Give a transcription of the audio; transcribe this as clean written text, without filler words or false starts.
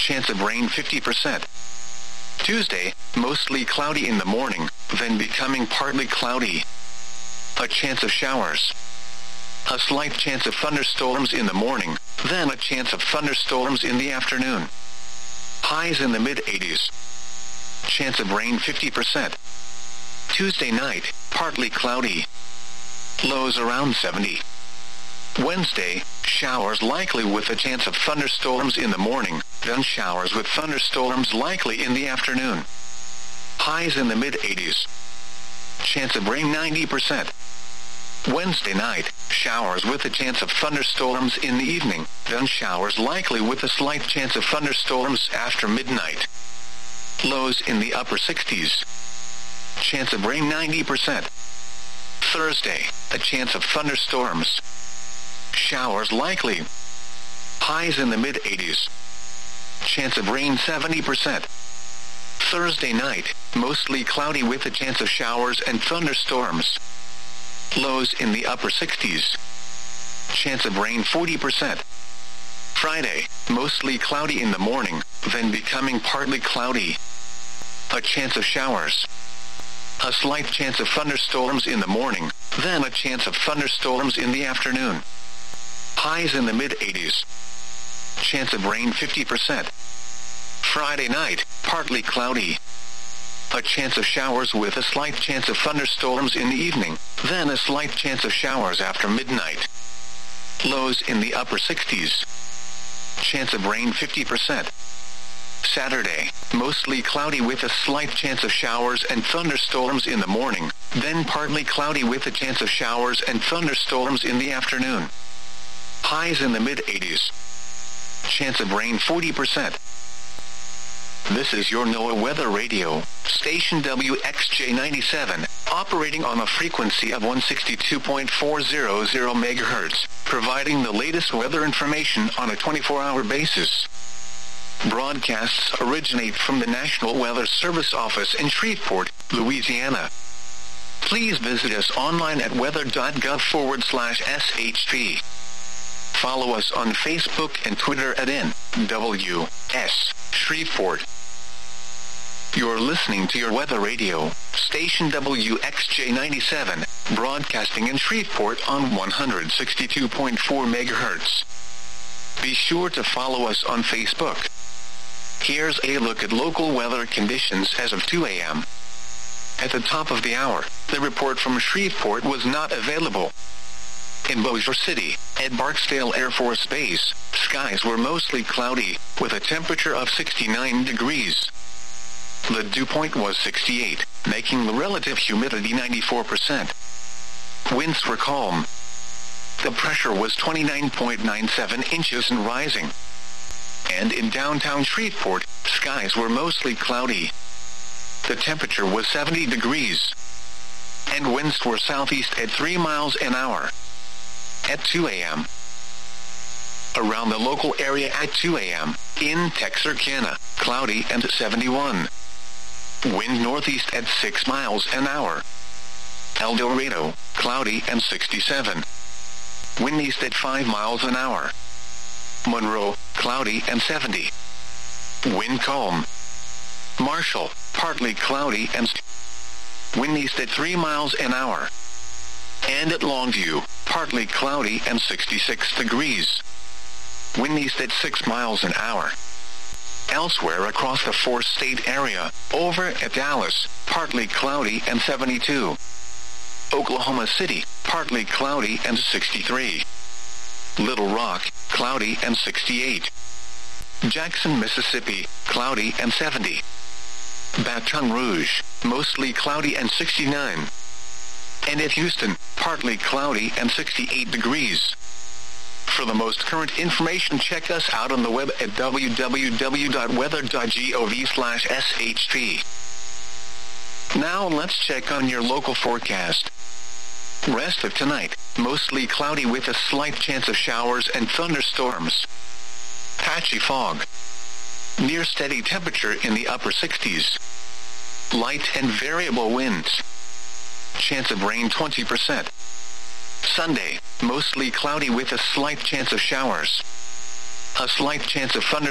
chance of rain 50%. Tuesday, mostly cloudy in the morning, then becoming partly cloudy. A chance of showers. A slight chance of thunderstorms in the morning, then a chance of thunderstorms in the afternoon. Highs in the mid-80s. Chance of rain 50%. Tuesday night, partly cloudy. Lows around 70. Wednesday, showers likely with a chance of thunderstorms in the morning, then showers with thunderstorms likely in the afternoon. Highs in the mid-80s. Chance of rain 90%. Wednesday night, showers with a chance of thunderstorms in the evening, then showers likely with a slight chance of thunderstorms after midnight. Lows in the upper 60s. Chance of rain 90%. Thursday, a chance of thunderstorms. Showers likely. Highs in the mid-80s. Chance of rain 70%. Thursday night, mostly cloudy with a chance of showers and thunderstorms. Lows in the upper 60s. Chance of rain 40%. Friday, mostly cloudy in the morning, then becoming partly cloudy. A chance of showers. A slight chance of thunderstorms in the morning, then a chance of thunderstorms in the afternoon. Highs in the mid-80s. Chance of rain 50%. Friday night, partly cloudy. A chance of showers with a slight chance of thunderstorms in the evening, then a slight chance of showers after midnight. Lows in the upper 60s. Chance of rain 50%. Saturday, mostly cloudy with a slight chance of showers and thunderstorms in the morning, then partly cloudy with a chance of showers and thunderstorms in the afternoon. Highs in the mid-80s. Chance of rain 40%. This is your NOAA Weather Radio, station WXJ97, operating on a frequency of 162.400 MHz, providing the latest weather information on a 24-hour basis. Broadcasts originate from the National Weather Service office in Shreveport, Louisiana. Please visit us online at weather.gov/SHP. Follow us on Facebook and Twitter at NWS Shreveport. You're listening to your Weather Radio, station WXJ97, broadcasting in Shreveport on 162.4 MHz. Be sure to follow us on Facebook. Here's a look at local weather conditions as of 2 a.m. At the top of the hour, the report from Shreveport was not available. In Bossier City, at Barksdale Air Force Base, skies were mostly cloudy, with a temperature of 69 degrees. The dew point was 68, making the relative humidity 94%. Winds were calm. The pressure was 29.97 inches and rising. And in downtown Shreveport, skies were mostly cloudy. The temperature was 70 degrees. And winds were southeast at 3 miles an hour. At 2 a.m. Around the local area at 2 a.m., in Texarkana, cloudy and 71. Wind northeast at 6 miles an hour. El Dorado, cloudy and 67. Wind east at 5 miles an hour. Monroe, cloudy and 70. Wind calm. Marshall, partly cloudy and wind east at 3 miles an hour. And at Longview, partly cloudy and 66 degrees. Wind east at 6 miles an hour. Elsewhere across the four-state area, over at Dallas, partly cloudy and 72. Oklahoma City, partly cloudy and 63. Little Rock, cloudy and 68. Jackson, Mississippi, cloudy and 70. Baton Rouge, mostly cloudy and 69. And at Houston, partly cloudy and 68 degrees. For the most current information, check us out on the web at www.weather.gov/SHP. Now let's check on your local forecast. Rest of tonight, mostly cloudy with a slight chance of showers and thunderstorms. Patchy fog. Near steady temperature in the upper 60s. Light and variable winds. Chance of rain 20%. Sunday, mostly cloudy with a slight chance of showers. A slight chance of thunderstorms.